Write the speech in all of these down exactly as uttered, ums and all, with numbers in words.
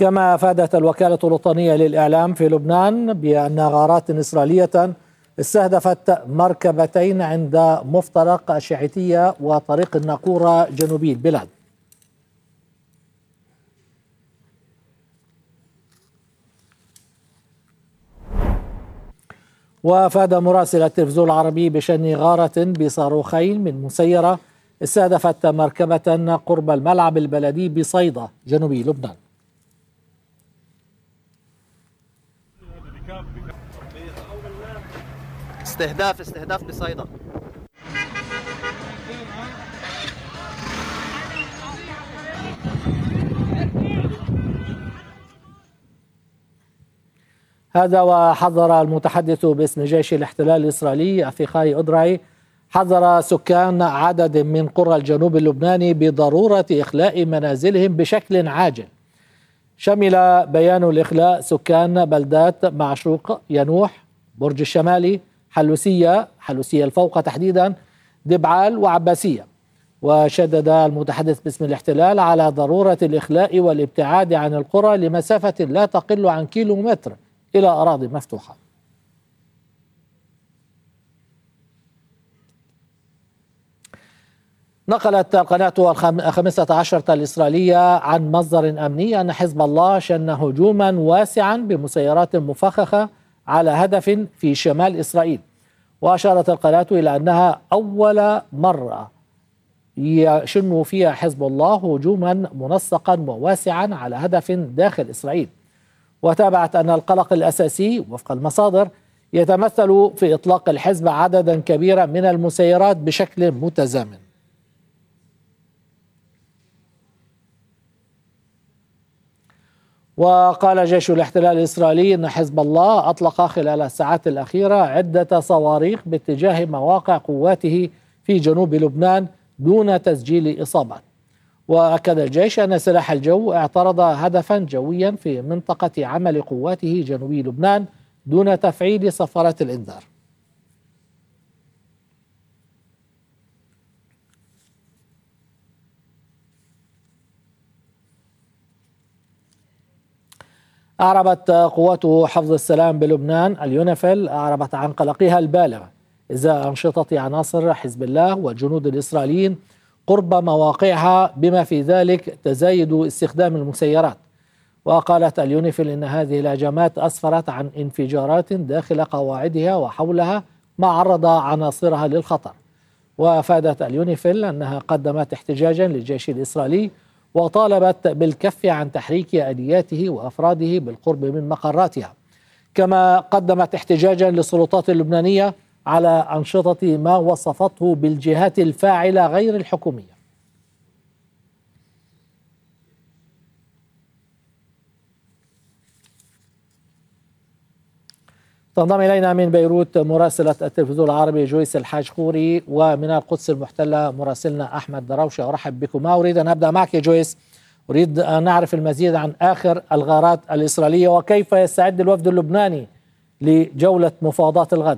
كما أفادت الوكالة الوطنية للإعلام في لبنان بأن غارات إسرائيلية استهدفت مركبتين عند مفترق الشيعيتية وطريق الناقورة جنوبي البلاد. وأفاد مراسل التلفزيون العربي بشن غارة بصاروخين من مسيرة استهدفت مركبة قرب الملعب البلدي بصيدا جنوبي لبنان. استهداف استهداف بصيدا. هذا وحذر المتحدث باسم جيش الاحتلال الإسرائيلي أفيخاي أدرعي حذر سكان عدد من قرى الجنوب اللبناني بضرورة إخلاء منازلهم بشكل عاجل. شمل بيان الإخلاء سكان بلدات معشوق، ينوح، برج الشمالي، حلوسية حلوسية الفوق تحديدا، دبعال وعباسية. وشدد المتحدث باسم الاحتلال على ضرورة الإخلاء والابتعاد عن القرى لمسافة لا تقل عن كيلومتر إلى أراضي مفتوحة. نقلت القناة الخامسة عشرة الإسرائيلية عن مصدر أمني أن حزب الله شن هجوما واسعا بمسيرات مفخخة على هدف في شمال إسرائيل. وأشارت القناة إلى أنها أول مرة يشن فيها حزب الله هجوما منسقا وواسعا على هدف داخل إسرائيل. وتابعت أن القلق الأساسي وفق المصادر يتمثل في إطلاق الحزب عددا كبيرا من المسيرات بشكل متزامن. وقال جيش الاحتلال الإسرائيلي أن حزب الله أطلق خلال الساعات الأخيرة عدة صواريخ باتجاه مواقع قواته في جنوب لبنان دون تسجيل إصابات. وأكد الجيش أن سلاح الجو اعترض هدفا جويا في منطقة عمل قواته جنوبي لبنان دون تفعيل صفارات الإنذار. أعربت قوات حفظ السلام بلبنان اليونيفيل أعربت عن قلقها البالغ إزاء أنشطة عناصر حزب الله والجنود الإسرائيليين قرب مواقعها بما في ذلك تزايد استخدام المسيرات. وقالت اليونيفيل إن هذه الهجمات أسفرت عن انفجارات داخل قواعدها وحولها ما عرض عناصرها للخطر. وأفادت اليونيفيل أنها قدمت احتجاجا للجيش الإسرائيلي وطالبت بالكف عن تحريك آلياته وأفراده بالقرب من مقراتها. كما قدمت احتجاجا للسلطات اللبنانية على أنشطة ما وصفته بالجهات الفاعلة غير الحكومية. تنضم إلينا من بيروت مراسلة التلفزيون العربي جويس الحاج خوري، ومن القدس المحتلة مراسلنا أحمد دراوشة. أرحب بكما. أريد أن أبدأ معك جويس، أريد أن نعرف المزيد عن آخر الغارات الإسرائيلية وكيف يستعد الوفد اللبناني لجولة مفاوضات الغد.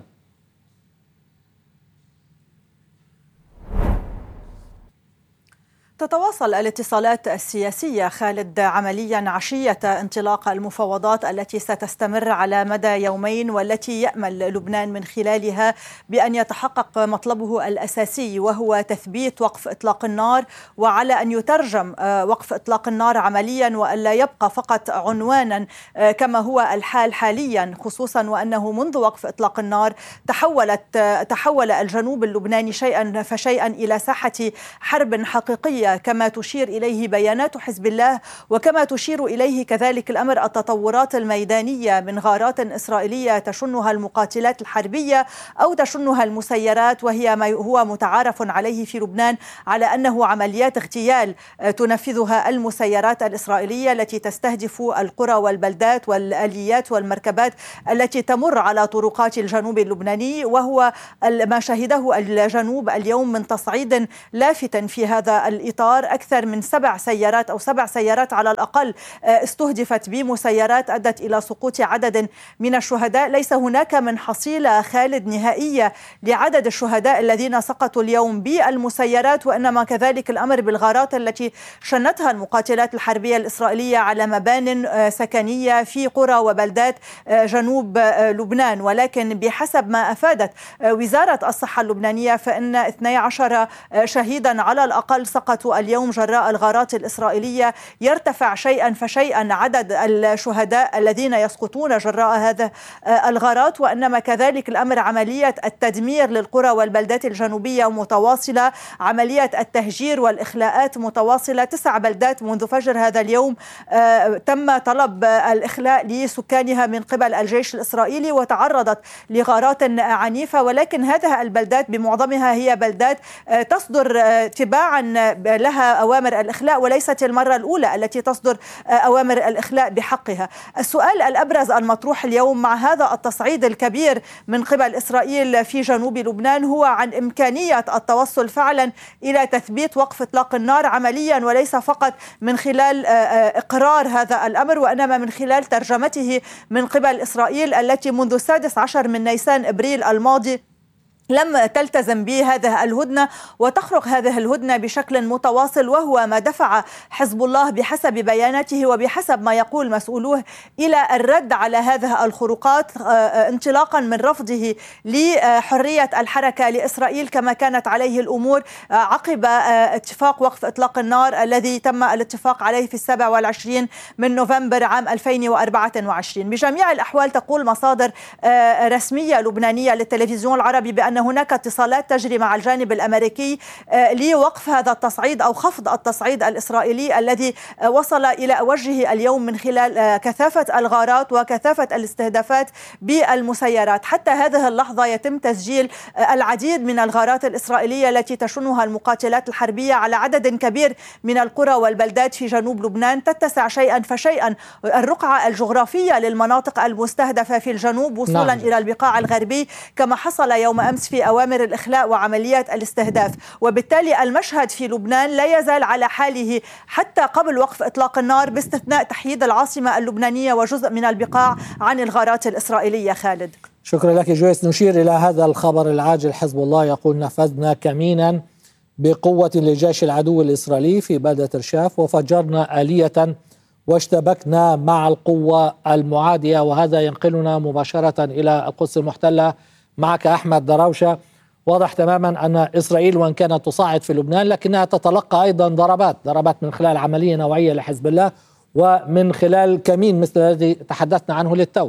تتواصل الاتصالات السياسية خالد عمليا عشية انطلاق المفاوضات التي ستستمر على مدى يومين، والتي يأمل لبنان من خلالها بأن يتحقق مطلبه الأساسي وهو تثبيت وقف إطلاق النار، وعلى أن يترجم وقف إطلاق النار عمليا وألا يبقى فقط عنوانا كما هو الحال حاليا، خصوصا وأنه منذ وقف إطلاق النار تحولت تحول الجنوب اللبناني شيئا فشيئا إلى ساحة حرب حقيقية كما تشير إليه بيانات حزب الله، وكما تشير إليه كذلك الأمر التطورات الميدانية من غارات إسرائيلية تشنها المقاتلات الحربية أو تشنها المسيرات، وهي ما هو متعارف عليه في لبنان على أنه عمليات اغتيال تنفذها المسيرات الإسرائيلية التي تستهدف القرى والبلدات والآليات والمركبات التي تمر على طرقات الجنوب اللبناني، وهو ما شهده الجنوب اليوم من تصعيد لافت في هذا الإطار. القطار. أكثر من سبع سيارات أو سبع سيارات على الأقل استهدفت بمسيرات أدت إلى سقوط عدد من الشهداء. ليس هناك من حصيلة خالد نهائية لعدد الشهداء الذين سقطوا اليوم بالمسيرات، وإنما كذلك الأمر بالغارات التي شنتها المقاتلات الحربية الإسرائيلية على مبان سكنية في قرى وبلدات جنوب لبنان. ولكن بحسب ما أفادت وزارة الصحة اللبنانية فإن اثني عشر شهيدا على الأقل سقطوا اليوم جراء الغارات الإسرائيلية. يرتفع شيئا فشيئا عدد الشهداء الذين يسقطون جراء هذا الغارات، وإنما كذلك الأمر عملية التدمير للقرى والبلدات الجنوبية متواصلة، عملية التهجير والإخلاءات متواصلة. تسع بلدات منذ فجر هذا اليوم تم طلب الإخلاء لسكانها من قبل الجيش الإسرائيلي وتعرضت لغارات عنيفة، ولكن هذه البلدات بمعظمها هي بلدات تصدر تباعا لها أوامر الإخلاء، وليست المرة الأولى التي تصدر أوامر الإخلاء بحقها. السؤال الأبرز المطروح اليوم مع هذا التصعيد الكبير من قبل إسرائيل في جنوب لبنان هو عن إمكانية التوصل فعلا إلى تثبيت وقف إطلاق النار عمليا، وليس فقط من خلال إقرار هذا الأمر، وإنما من خلال ترجمته من قبل إسرائيل التي منذ السادس عشر من نيسان إبريل الماضي لم تلتزم بهذه الهدنة وتخرق هذه الهدنة بشكل متواصل، وهو ما دفع حزب الله بحسب بياناته وبحسب ما يقول مسؤولوه إلى الرد على هذه الخروقات، انطلاقا من رفضه لحرية الحركة لإسرائيل كما كانت عليه الأمور عقب اتفاق وقف إطلاق النار الذي تم الاتفاق عليه في السابع والعشرين من نوفمبر عام ألفين وأربعة وعشرين. بجميع الأحوال تقول مصادر رسمية لبنانية للتلفزيون العربي بأن هناك اتصالات تجري مع الجانب الأمريكي لوقف هذا التصعيد أو خفض التصعيد الإسرائيلي الذي وصل إلى وجهه اليوم من خلال كثافة الغارات وكثافة الاستهدافات بالمسيرات. حتى هذه اللحظة يتم تسجيل العديد من الغارات الإسرائيلية التي تشنها المقاتلات الحربية على عدد كبير من القرى والبلدات في جنوب لبنان، تتسع شيئا فشيئا الرقعة الجغرافية للمناطق المستهدفة في الجنوب وصولا نعم. إلى البقاع الغربي كما حصل يوم أمس في أوامر الإخلاء وعمليات الاستهداف. وبالتالي المشهد في لبنان لا يزال على حاله حتى قبل وقف إطلاق النار باستثناء تحييد العاصمة اللبنانية وجزء من البقاع عن الغارات الإسرائيلية. خالد، شكرا لك جويس. نشير إلى هذا الخبر العاجل. حزب الله يقول نفذنا كمينا بقوة لجيش العدو الإسرائيلي في بلدة رشاف وفجرنا آلية واشتبكنا مع القوة المعادية، وهذا ينقلنا مباشرة إلى القدس المحتلة. معك أحمد دراوشة. واضح تماما أن إسرائيل وإن كانت تصاعد في لبنان لكنها تتلقى أيضا ضربات ضربات من خلال عملية نوعية لحزب الله ومن خلال كمين مثل الذي تحدثنا عنه للتو.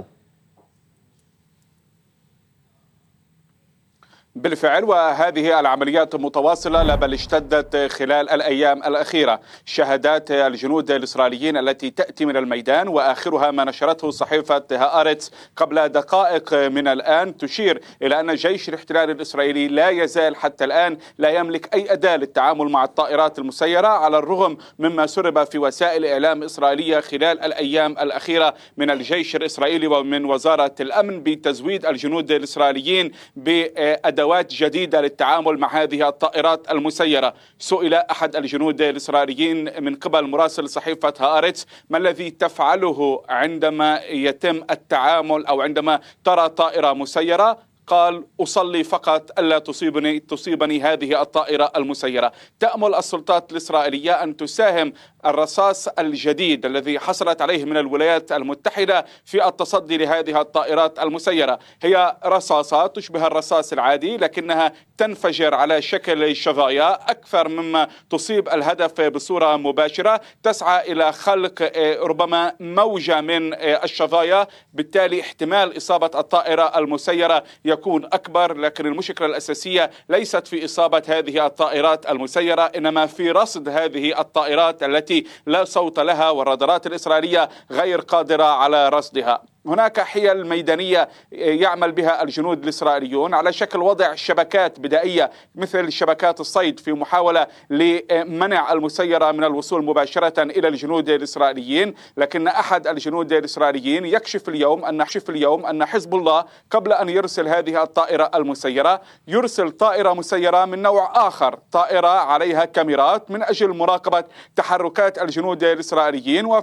بالفعل، وهذه العمليات متواصلة لا بل اشتدت خلال الأيام الأخيرة. شهادات الجنود الإسرائيليين التي تأتي من الميدان وآخرها ما نشرته صحيفة هآرتس قبل دقائق من الآن تشير إلى أن جيش الاحتلال الإسرائيلي لا يزال حتى الآن لا يملك أي أداة للتعامل مع الطائرات المسيرة، على الرغم مما سرب في وسائل إعلام إسرائيلية خلال الأيام الأخيرة من الجيش الإسرائيلي ومن وزارة الأمن بتزويد الجنود الإسرائيليين بأدوات جديدة للتعامل مع هذه الطائرات المسيرة. سئل أحد الجنود الإسرائيليين من قبل مراسل صحيفة هآرتس ما الذي تفعله عندما يتم التعامل أو عندما ترى طائرة مسيرة؟ قال أصلي فقط ألا تصيبني تصيبني هذه الطائرة المسيرة. تأمل السلطات الإسرائيلية أن تساهم الرصاص الجديد الذي حصلت عليه من الولايات المتحدة في التصدي لهذه الطائرات المسيرة. هي رصاصات تشبه الرصاص العادي لكنها تنفجر على شكل شظايا أكثر مما تصيب الهدف بصورة مباشرة، تسعى إلى خلق ربما موجة من الشظايا، بالتالي احتمال إصابة الطائرة المسيرة يكون أكبر. لكن المشكلة الأساسية ليست في إصابة هذه الطائرات المسيرة، إنما في رصد هذه الطائرات التي لا صوت لها والرادارات الإسرائيلية غير قادرة على رصدها. هناك حيل ميدانية يعمل بها الجنود الإسرائيليون على شكل وضع شبكات بدائية مثل شبكات الصيد في محاولة لمنع المسيرة من الوصول مباشرة إلى الجنود الإسرائيليين. لكن أحد الجنود الإسرائيليين يكشف اليوم أن يكشف اليوم أن حزب الله قبل أن يرسل هذه الطائرة المسيرة يرسل طائرة مسيرة من نوع آخر، طائرة عليها كاميرات من أجل مراقبة تحركات الجنود الإسرائيليين.